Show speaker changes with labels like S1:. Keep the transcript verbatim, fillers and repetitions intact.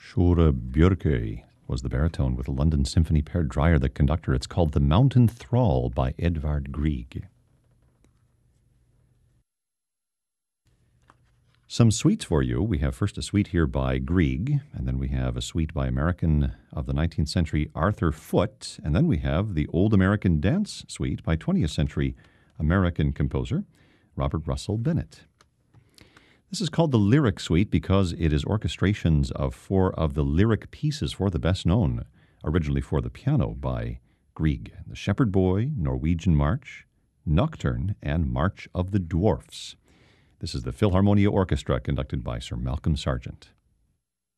S1: Shure Björkøy was the baritone with the London Symphony Per Dreyer, the conductor. It's called The Mountain Thrall by Edvard Grieg. Some suites for you. We have first a suite here by Grieg, and then we have a suite by American of the nineteenth century Arthur Foote, and then we have the Old American Dance Suite by twentieth century American composer Robert Russell Bennett. This is called the Lyric Suite because it is orchestrations of four of the lyric pieces for the best known, originally for the piano by Grieg: The Shepherd Boy, Norwegian March, Nocturne, and March of the Dwarfs. This is the Philharmonia Orchestra conducted by Sir Malcolm Sargent.